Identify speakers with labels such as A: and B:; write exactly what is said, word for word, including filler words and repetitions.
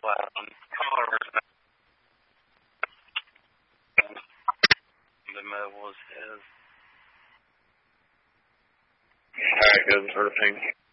A: um, cars. The mobile is his. Alright, good, sort of thing.